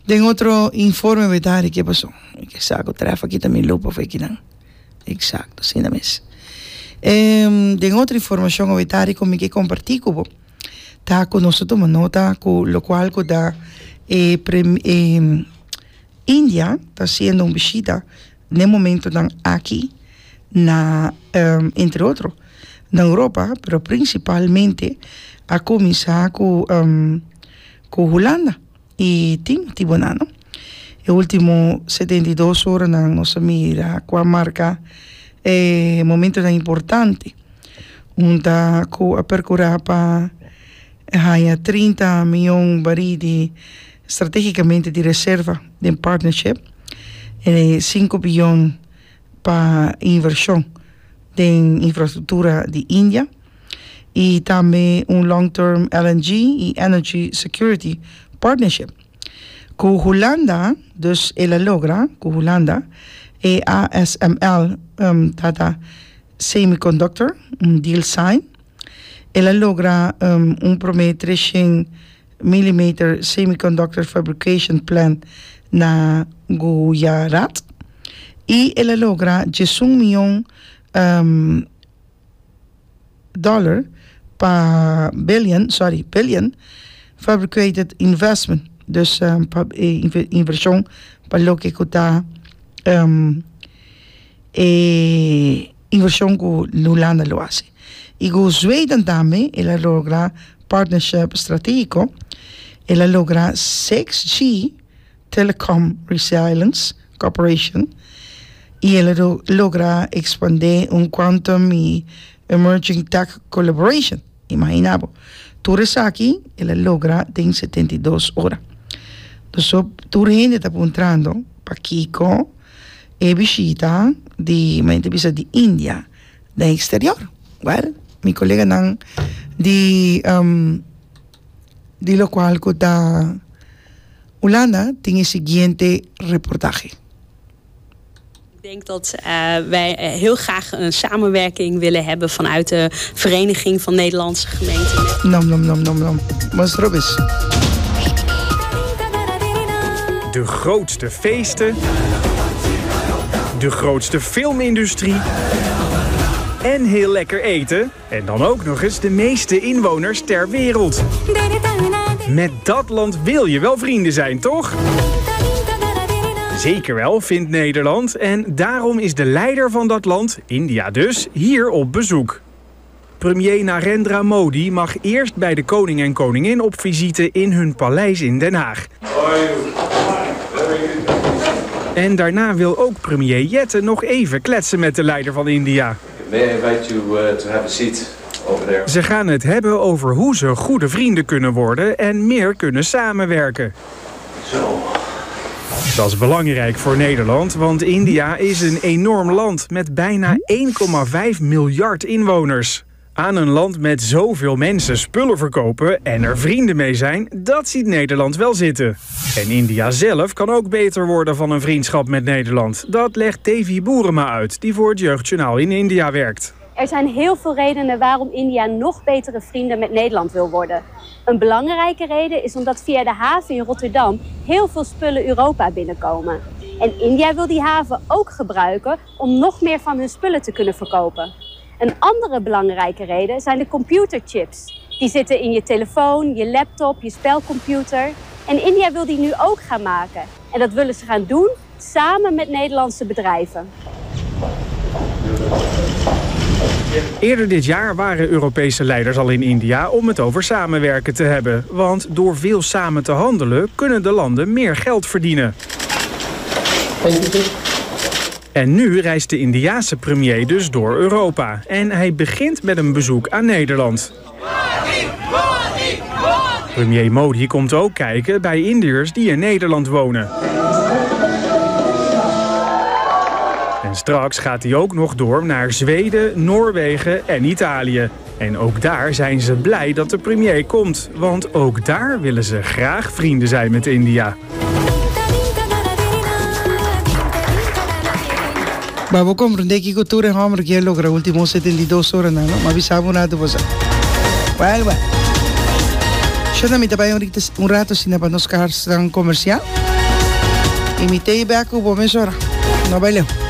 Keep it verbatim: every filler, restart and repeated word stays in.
De otro informe vetari que pasó. Que saco trafa aquí también lupo fue aquí. Exacto, sin la mes. Um, de otra información vetari con mi que compartí cubo. Ta con nosotros nota con lo cual con da eh, prem, eh, India está haciendo una visita en el momento dan aquí na um, entre otros en Europa, pero principalmente a comenzar con um, con Holanda y Tim Tibonano. El último setenta y dos horas na nossa mira qua marca eh, momento tan importante. Unta co a percurar para haya trinta milhões barris estratégicamente de reserva de partnership e cinco bilhões para inversión de infraestructura de India y también un long-term L N G y energy security partnership. Con Holanda, dus ella logra, con Holanda, e A S M L, um, tata semiconductor, un deal sign. Ella logra um, un prome trecento millimeter semiconductor fabrication plant na Gujarat. Y ella logra un millón um, dollar pa billion, sorry, billion fabricated investment. Dus um, pa, eh, inversión para lo que cuesta um, eh, inversión que Holanda lo hace. Y con Zweden también, ella logra partnership estratégico, ella logra six G Telecom Resilience Corporation y ella lo, logra expandir un quantum y emerging tech collaboration. Imaginamos, tú eres aquí, ella logra en setenta y dos horas. Entonces, tu gente está apuntando para Kiko e visita di visa di India da exterior. Well, mi colega nan di um, di lo cual da Holanda tiene el siguiente reportaje. Ik denk dat uh, wij heel graag een samenwerking willen hebben vanuit de Vereniging van Nederlandse Gemeenten. Nom, nom, nom, nom, nom. Mas Robis. De grootste feesten, de grootste filmindustrie en heel lekker eten. En dan ook nog eens de meeste inwoners ter wereld. Met dat land wil je wel vrienden zijn, toch? Zeker wel, vindt Nederland. En daarom is de leider van dat land, India dus, hier op bezoek. Premier Narendra Modi mag eerst bij de koning en koningin op visite in hun paleis in Den Haag. En daarna wil ook premier Jette nog even kletsen met de leider van India. Ze gaan het hebben over hoe ze goede vrienden kunnen worden en meer kunnen samenwerken. Zo. Dat is belangrijk voor Nederland, want India is een enorm land met bijna één komma vijf miljard inwoners. Aan een land met zoveel mensen spullen verkopen en er vrienden mee zijn, dat ziet Nederland wel zitten. En India zelf kan ook beter worden van een vriendschap met Nederland. Dat legt Devi Boerema uit, die voor het Jeugdjournaal in India werkt. Er zijn heel veel redenen waarom India nog betere vrienden met Nederland wil worden. Een belangrijke reden is omdat via de haven in Rotterdam heel veel spullen Europa binnenkomen. En India wil die haven ook gebruiken om nog meer van hun spullen te kunnen verkopen. Een andere belangrijke reden zijn de computerchips. Die zitten in je telefoon, je laptop, je spelcomputer. En India wil die nu ook gaan maken. En dat willen ze gaan doen samen met Nederlandse bedrijven. Eerder dit jaar waren Europese leiders al in India om het over samenwerken te hebben. Want door veel samen te handelen kunnen de landen meer geld verdienen. En nu reist de Indiase premier dus door Europa. En hij begint met een bezoek aan Nederland. Premier Modi komt ook kijken bij Indiërs die in Nederland wonen. En straks gaat hij ook nog door naar Zweden, Noorwegen en Italië. En ook daar zijn ze blij dat de premier komt. Want ook daar willen ze graag vrienden zijn met India. Maar we komen denk ik cultura en hammer que logra último setenta y dos horas no, maar we saben nada de você. Well, well. Yo también te voy a un rato sin para nos carros comercial. Imite back op mijn zorg. Nou bij